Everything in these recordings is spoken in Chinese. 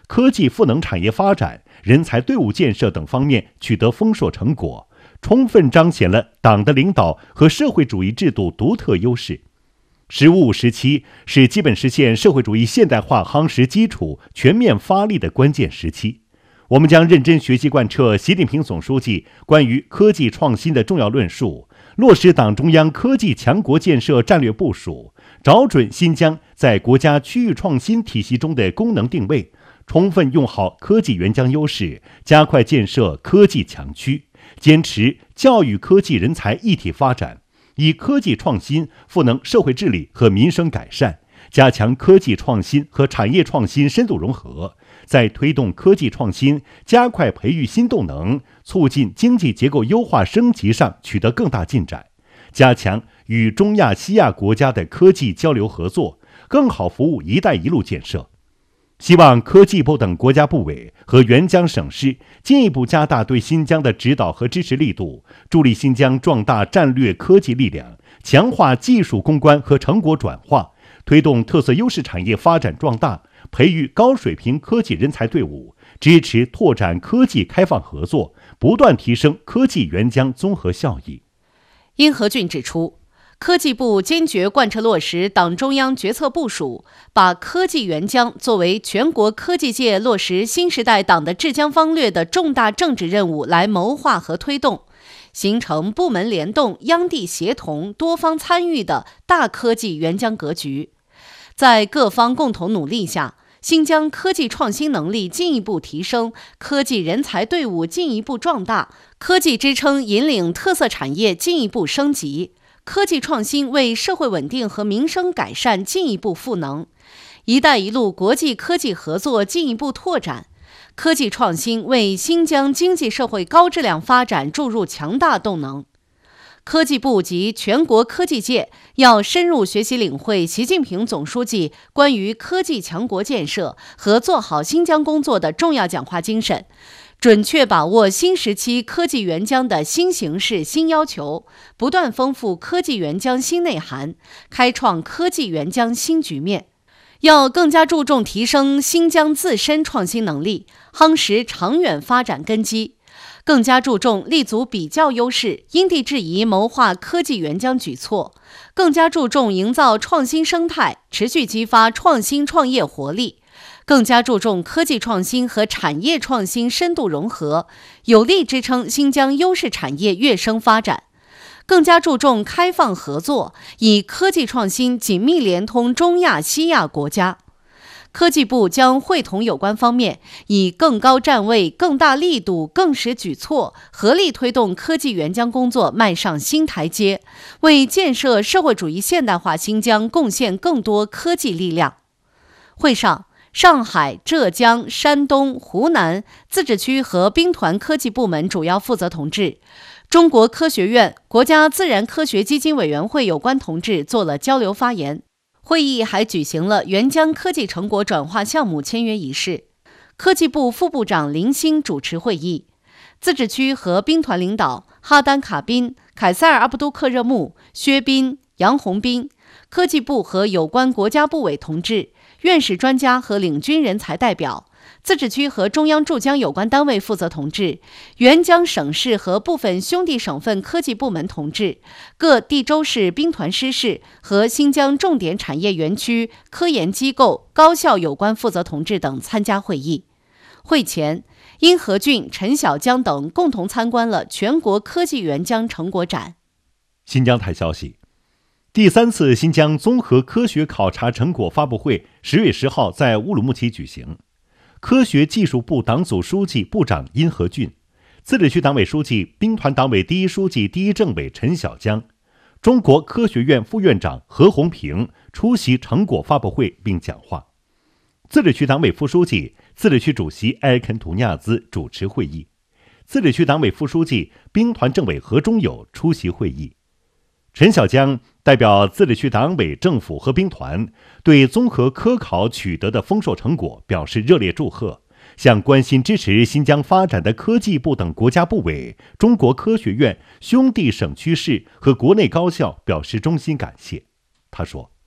科技赋能产业发展、人才队伍建设等方面取得丰硕成果，充分彰显了党的领导和社会主义制度独特优势。“十五五”时期是基本实现社会主义现代化夯实基础、全面发力的关键时期。我们将认真学习贯彻习近平总书记关于科技创新的重要论述，落实党中央科技强国建设战略部署，找准新疆在国家区域创新体系中的功能定位，充分用好科技援疆优势，加快建设科技强区，坚持教育科技人才一体发展，以科技创新赋能社会治理和民生改善，加强科技创新和产业创新深度融合，在推动科技创新、加快培育新动能、促进经济结构优化升级上取得更大进展，加强与中亚、西亚国家的科技交流合作，更好服务“一带一路”建设。希望科技部等国家部委和援疆省市进一步加大对新疆的指导和支持力度，助力新疆壮大战略科技力量，强化技术攻关和成果转化，推动特色优势产业发展壮大，培育高水平科技人才队伍，支持拓展科技开放合作，不断提升科技援疆综合效益。 殷和俊指出，科技部坚决贯彻落实党中央决策部署，把科技援疆作为全国科技界落实新时代党的治疆方略的重大政治任务来谋划和推动，形成部门联动、央地协同、多方参与的大科技援疆格局。在各方共同努力下，新疆科技创新能力进一步提升，科技人才队伍进一步壮大，科技支撑引领特色产业进一步升级，科技创新为社会稳定和民生改善进一步赋能，“一带一路”国际科技合作进一步拓展，科技创新为新疆经济社会高质量发展注入强大动能。科技部及全国科技界要深入学习领会习近平总书记关于科技强国建设和做好新疆工作的重要讲话精神，准确把握新时期科技援疆的新形势、新要求，不断丰富科技援疆新内涵，开创科技援疆新局面。要更加注重提升新疆自身创新能力，夯实长远发展根基，更加注重立足比较优势，因地制宜谋划科技援疆举措，更加注重营造创新生态，持续激发创新创业活力，更加注重科技创新和产业创新深度融合，有力支撑新疆优势产业跃升发展，更加注重开放合作，以科技创新紧密联通中亚、西亚国家。科技部将会同有关方面，以更高站位、更大力度、更实举措，合力推动科技援疆工作迈上新台阶，为建设社会主义现代化新疆贡献更多科技力量。会上，上海、浙江、山东、湖南自治区和兵团科技部门主要负责同志，中国科学院、国家自然科学基金委员会有关同志做了交流发言。会议还举行了援疆科技成果转化项目签约仪式。科技部副部长林星主持会议，自治区和兵团领导哈丹卡宾、凯塞尔阿布都克热木、薛斌、杨洪斌，科技部和有关国家部委同志、院士专家和领军人才代表，自治区和中央驻疆有关单位负责同志，援疆省市和部分兄弟省份科技部门同志，各地州市兵团师事和新疆重点产业园区、科研机构、高校有关负责同志等参加会议。会前，殷和俊、陈小江等共同参观了全国科技援疆成果展。 新疆台消息，第3次新疆综合科学考察成果发布会10月10号在乌鲁木齐举行。科学技术部党组书记、部长殷和俊，自治区党委书记、兵团党委第一书记、第一政委陈小江，中国科学院副院长何红平出席成果发布会并讲话。自治区党委副书记、自治区主席埃尔肯图尼亚兹主持会议，自治区党委副书记、兵团政委何忠友出席会议。陈小江代表自治区党委、政府和兵团对综合科考取得的丰硕成果表示热烈祝贺，向关心支持新疆发展的科技部等国家部委、中国科学院、兄弟省区市和国内高校表示衷心感谢。他说，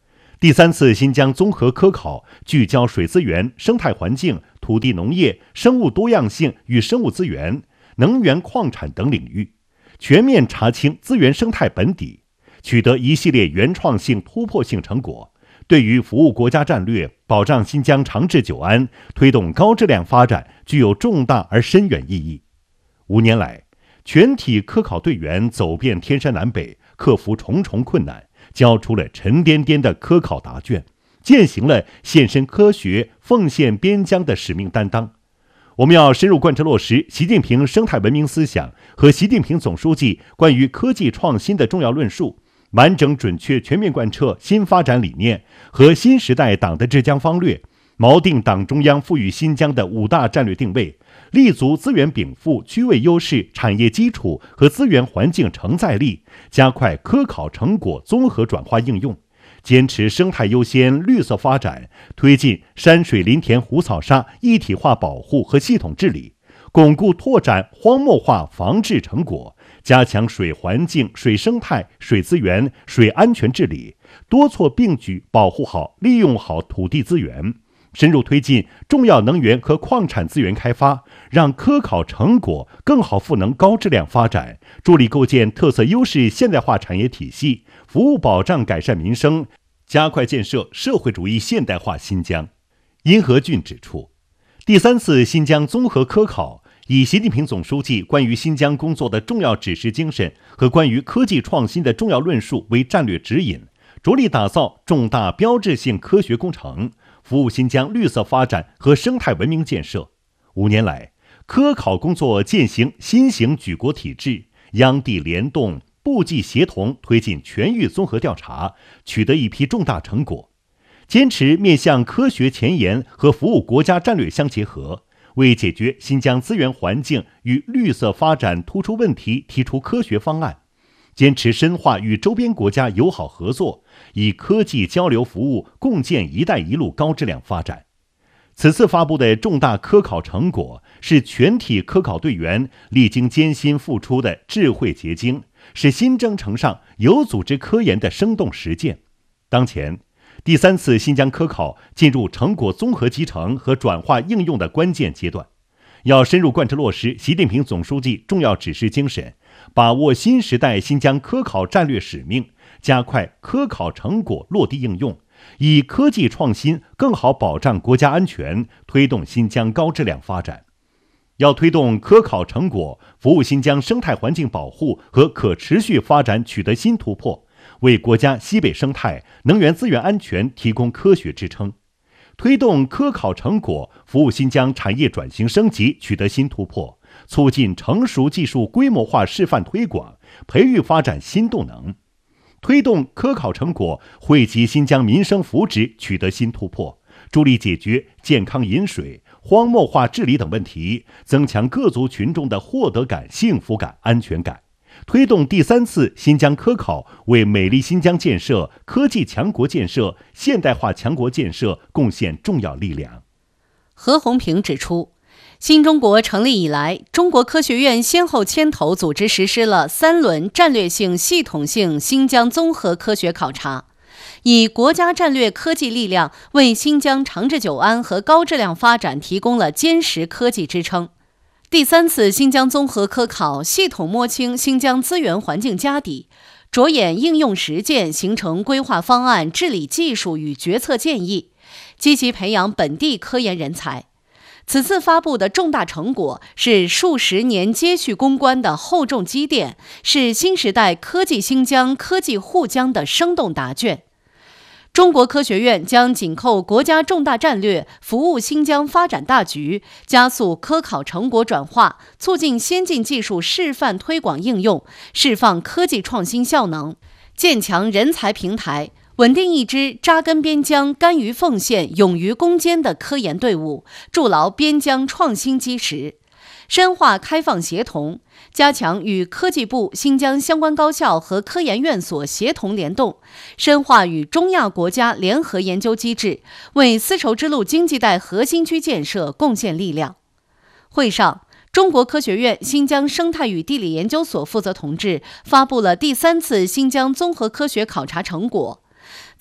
第3次新疆综合科考聚焦水资源、生态环境、土地农业、生物多样性与生物资源、能源矿产等领域，全面查清资源生态本底，取得一系列原创性突破性成果，对于服务国家战略、保障新疆长治久安、推动高质量发展具有重大而深远意义。5年来，全体科考队员走遍天山南北，克服重重困难，交出了沉甸甸的科考答卷，践行了献身科学、奉献边疆的使命担当。我们要深入贯彻落实习近平生态文明思想和习近平总书记关于科技创新的重要论述，完整准确全面贯彻新发展理念和新时代党的治疆方略，锚定党中央赋予新疆的5大战略定位，立足资源禀赋、区位优势、产业基础和资源环境承载力，加快科考成果综合转化应用，坚持生态优先、绿色发展，推进山水林田湖草沙一体化保护和系统治理，巩固拓展荒漠化防治成果，加强水环境、水生态、水资源、水安全治理，多措并举保护好、利用好土地资源，深入推进重要能源和矿产资源开发，让科考成果更好赋能高质量发展，助力构建特色优势现代化产业体系，服务保障改善民生，加快建设社会主义现代化新疆。殷和俊指出，第3次新疆综合科考以习近平总书记关于新疆工作的重要指示精神和关于科技创新的重要论述为战略指引，着力打造重大标志性科学工程，服务新疆绿色发展和生态文明建设。5年来，科考工作践行新型举国体制，央地联动、部际协同推进全域综合调查，取得一批重大成果。坚持面向科学前沿和服务国家战略相结合，为解决新疆资源环境与绿色发展突出问题提出科学方案，坚持深化与周边国家友好合作，以科技交流服务共建“一带一路”高质量发展。此次发布的重大科考成果是全体科考队员历经艰辛付出的智慧结晶，是新征程上有组织科研的生动实践。当前，第3次新疆科考进入成果综合集成和转化应用的关键阶段，要深入贯彻落实习近平总书记重要指示精神，把握新时代新疆科考战略使命，加快科考成果落地应用，以科技创新更好保障国家安全，推动新疆高质量发展。要推动科考成果服务新疆生态环境保护和可持续发展取得新突破，为国家西北生态、能源资源安全提供科学支撑；推动科考成果服务新疆产业转型升级取得新突破，促进成熟技术规模化示范推广，培育发展新动能；推动科考成果惠及新疆民生福祉取得新突破，助力解决健康饮水、荒漠化治理等问题，增强各族群众的获得感、幸福感、安全感，推动第3次新疆科考为美丽新疆建设、科技强国建设、现代化强国建设贡献重要力量。 何红平指出，新中国成立以来，中国科学院先后牵头组织实施了3轮战略性、系统性新疆综合科学考察，以国家战略科技力量为新疆长治久安和高质量发展提供了坚实科技支撑。第3次新疆综合科考系统摸清新疆资源环境家底，着眼应用实践，形成规划方案、治理技术与决策建议，积极培养本地科研人才。此次发布的重大成果是数十年接续攻关的厚重积淀，是新时代科技新疆、科技护疆的生动答卷。中国科学院将紧扣国家重大战略，服务新疆发展大局，加速科考成果转化，促进先进技术示范推广应用，释放科技创新效能，建强人才平台，稳定一支扎根边疆、甘于奉献、勇于攻坚的科研队伍，筑牢边疆创新基石。深化开放协同，加强与科技部、新疆相关高校和科研院所协同联动，深化与中亚国家联合研究机制，为丝绸之路经济带核心区建设贡献力量。会上，中国科学院新疆生态与地理研究所负责同志发布了第3次新疆综合科学考察成果。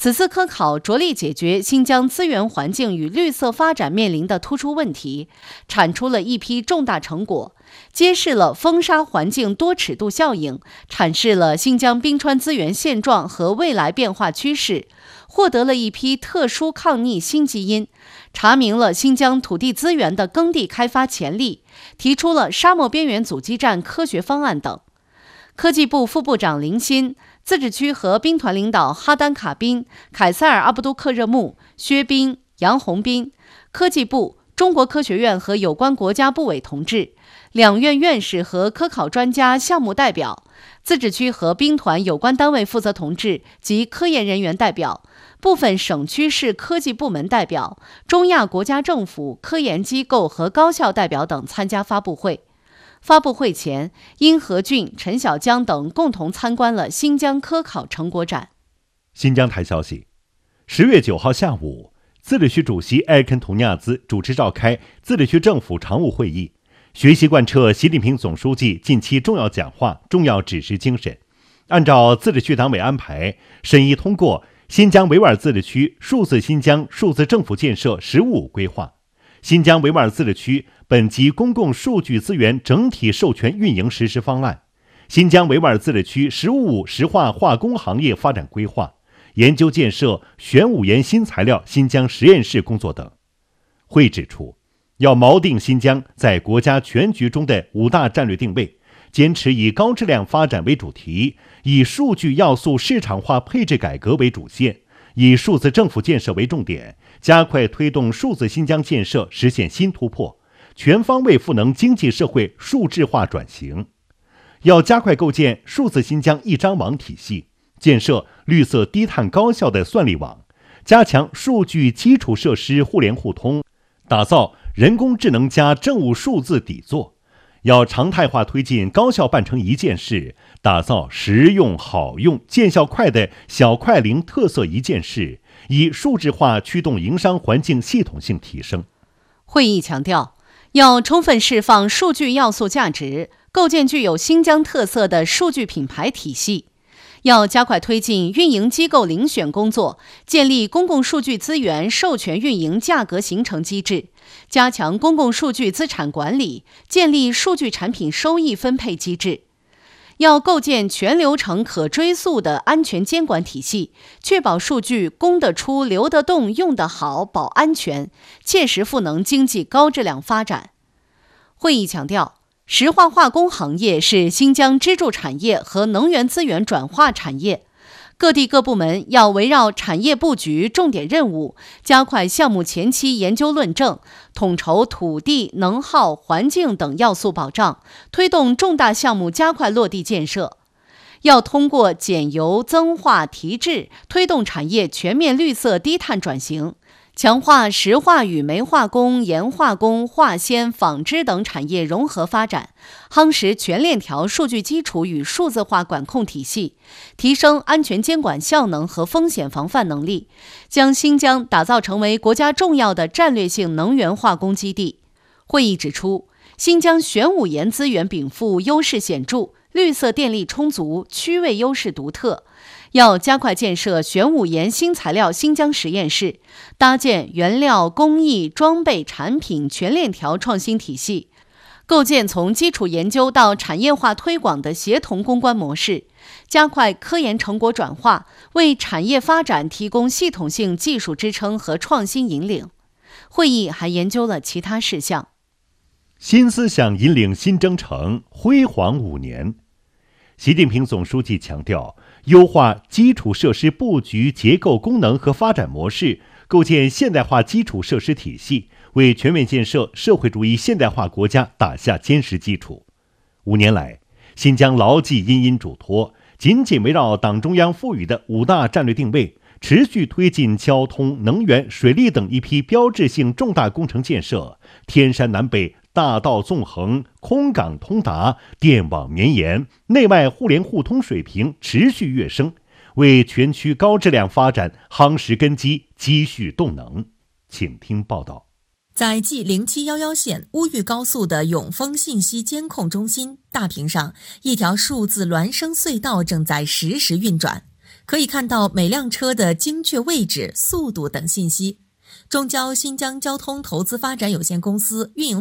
此次科考着力解决新疆资源环境与绿色发展面临的突出问题，产出了一批重大成果，揭示了风沙环境多尺度效应，阐释了新疆冰川资源现状和未来变化趋势，获得了一批特殊抗逆新基因，查明了新疆土地资源的耕地开发潜力，提出了沙漠边缘阻击战科学方案等。科技部副部长林鑫、自治区和兵团领导哈丹卡宾、凯塞尔阿布杜克热木、薛斌、杨洪斌，科技部、中国科学院和有关国家部委同志，两院院士和科考专家项目代表，自治区和兵团有关单位负责同志及科研人员代表，部分省区市科技部门代表、中亚国家政府、科研机构和高校代表等参加发布会。发布会前，殷和俊、陈小江等共同参观了新疆科考成果展。 新疆台消息，10月9号下午，自治区主席艾肯图尼亚兹主持召开自治区政府常务会议，学习贯彻习近平总书记近期重要讲话、重要指示精神，按照自治区党委安排，审议通过新疆维吾尔自治区数字新疆数字政府建设“十五五”规划、新疆维吾尔自治区本级公共数据资源整体授权运营实施方案、新疆维吾尔自治区“十五五”石化化工行业发展规划、研究建设玄武岩新材料新疆实验室工作等。会指出，要锚定新疆在国家全局中的5大战略定位，坚持以高质量发展为主题，以数据要素市场化配置改革为主线，以数字政府建设为重点，加快推动数字新疆建设实现新突破，全方位赋能经济社会数字化转型。要加快构建数字新疆一张网体系，建设绿色低碳高效的算力网，加强数据基础设施互联互通，打造人工智能加政务数字底座。要常态化推进高效办成一件事，打造实用好用见效快的小快灵特色一件事，以数字化驱动营商环境系统性提升。 会议强调，要充分释放数据要素价值，构建具有新疆特色的数据品牌体系。要加快推进运营机构遴选工作，建立公共数据资源授权运营价格形成机制，加强公共数据资产管理，建立数据产品收益分配机制。要构建全流程可追溯的安全监管体系，确保数据供得出、流得动、用得好、保安全，切实赋能经济高质量发展。会议强调，石化化工行业是新疆支柱产业和能源资源转化产业，各地各部门要围绕产业布局重点任务，加快项目前期研究论证，统筹土地、能耗、环境等要素保障，推动重大项目加快落地建设。要通过减油、增化、提质，推动产业全面绿色低碳转型，强化石化与煤化工、盐化工、化纤、纺织等产业融合发展，夯实全链条数据基础与数字化管控体系，提升安全监管效能和风险防范能力，将新疆打造成为国家重要的战略性能源化工基地。会议指出，新疆玄武岩资源禀赋优势显著，绿色电力充足，区位优势独特，要加快建设玄武岩新材料新疆实验室，搭建原料、工艺、装备、产品全链条创新体系，构建从基础研究到产业化推广的协同攻关模式，加快科研成果转化，为产业发展提供系统性技术支撑和创新引领。会议还研究了其他事项。 新思想引领新征程，辉煌5年。习近平总书记强调，优化基础设施布局结构功能和发展模式，构建现代化基础设施体系，为全面建设社会主义现代化国家打下坚实基础。5年来，新疆牢记殷殷嘱托，紧紧围绕党中央赋予的5大战略定位，持续推进交通、能源、水利等一批标志性重大工程建设，天山南北大道纵横，空港通达，电网绵延，内外互联互通水平持续跃升，为全区高质量发展夯实根基，积蓄动能。请听报道。 在 G0711 线乌豫高速的永丰信息监控中心大屏上，一条数字孪生隧道正在实时运转。 可以看到每辆车的精确位置、速度等信息。中交新疆交通投资发展有限公司运营